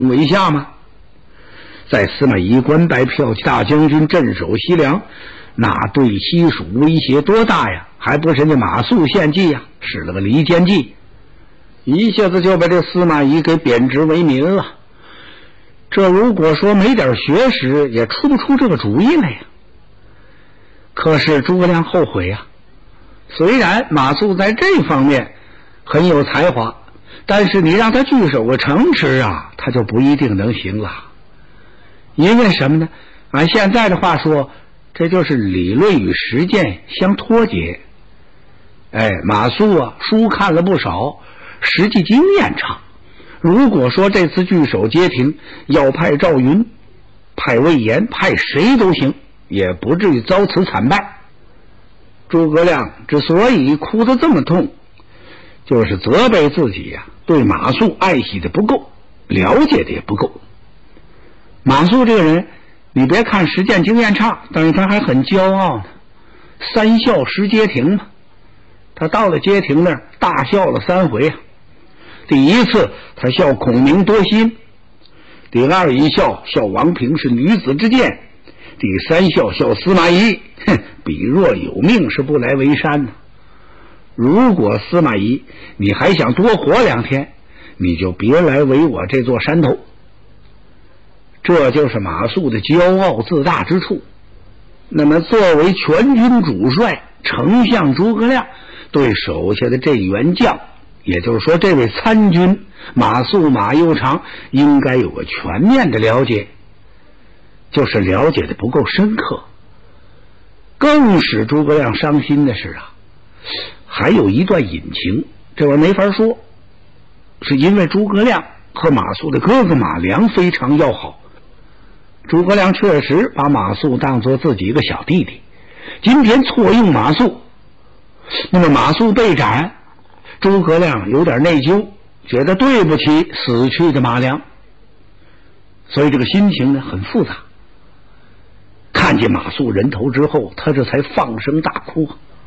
为下吗？在司马懿官拜骠骑大将军，镇守西凉，那对西蜀威胁多大呀？还不是人家马谡献计呀，使了个离间计，一下子就把这司马懿给贬职为民了。这如果说没点学识，也出不出这个主意来呀。可是诸葛亮后悔呀，虽然马谡在这方面很有才华，但是你让他据守个城池啊，他就不一定能行了。因为什么呢？按现在的话说，这就是理论与实践相脱节。马谡啊，书看了不少，实际经验差。如果说这次据守街亭要派赵云、派魏延、派谁都行，也不至于遭此惨败。诸葛亮之所以哭得这么痛，就是责备自己呀，对马谡爱惜的不够，了解的也不够。马谡这个人，你别看实践经验差，但是他还很骄傲呢。三笑识街亭嘛，他到了街亭那儿大笑了3回啊。第一次他笑孔明多心，第二一笑王平是女子之见，第三笑司马懿，彼若有命是不来为山呢。如果司马懿你还想多活2天，你就别来围我这座山头。这就是马谡的骄傲自大之处。那么作为全军主帅，丞相诸葛亮对手下的这员将，也就是说这位参军马谡马攸长，应该有个全面的了解，就是了解的不够深刻。更使诸葛亮伤心的是啊，还有一段隐情，这玩意儿没法说，是因为诸葛亮和马谡的哥哥马良非常要好。诸葛亮确实把马谡当作自己一个小弟弟，今天错用马谡，那么马谡被斩，诸葛亮有点内疚，觉得对不起死去的马良，所以这个心情呢很复杂。看见马谡人头之后，他这才放声大哭。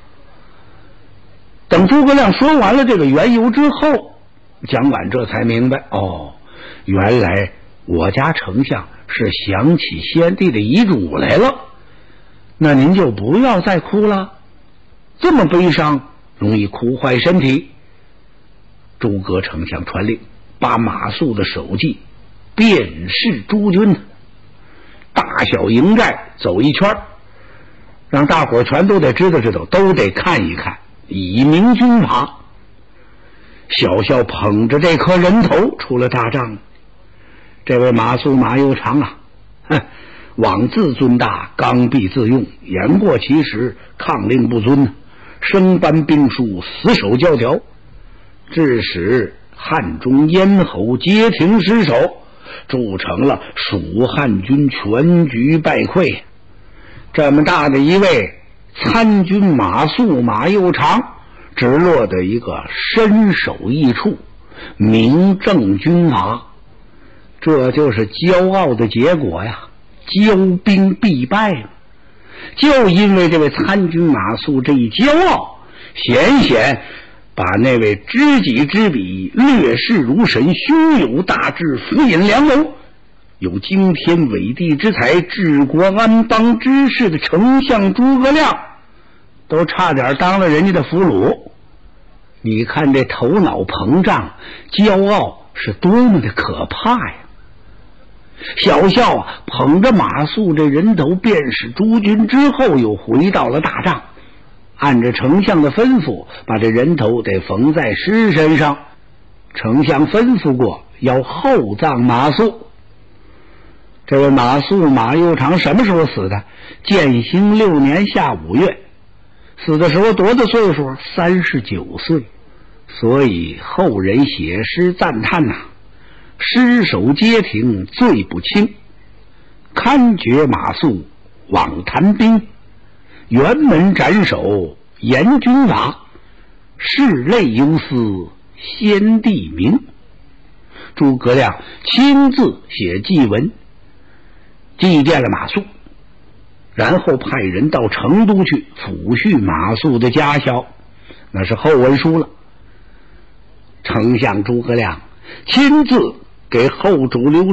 等诸葛亮说完了这个缘由之后，蒋琬这才明白，原来我家丞相是想起先帝的遗嘱来了，那您就不要再哭了，这么悲伤容易哭坏身体。诸葛丞相传令，把马谡的首级遍示诸军，大小营寨走一圈，让大伙全都得知道，都得看一看，以明军法。小校捧着这颗人头出了大帐。这位马谡马攸长啊，妄自尊大，刚愎自用，言过其实，抗令不遵，生搬兵书，死守教条，致使汉中咽喉街亭失守，铸成了蜀汉军全局败溃。这么大的一位参军马谡马攸长，只落得一个身首异处，明正军法。这就是骄傲的结果呀，骄兵必败。就因为这位参军马谡这一骄傲，险把那位知己知彼、略视如神、胸有大志、辅引良谋、有惊天伟地之才、治国安邦之事的丞相诸葛亮，都差点当了人家的俘虏。你看这头脑膨胀、骄傲是多么的可怕呀！小校啊，捧着马谡这人头遍使诸军之后，又回到了大帐，按着丞相的吩咐，把这人头得缝在尸身上。丞相吩咐过要厚葬马谡。这位马谡马攸长什么时候死的？建兴6年夏5月，死的时候多大岁数？39岁。所以后人写诗赞叹呐，尸首街亭罪不轻，堪觉马谡枉谈兵，辕门斩首严军法，拭泪犹思先帝名。诸葛亮亲自写祭文，祭奠了马谡，然后派人到成都去抚恤马谡的家小，那是后文书了。丞相诸葛亮亲自给后主刘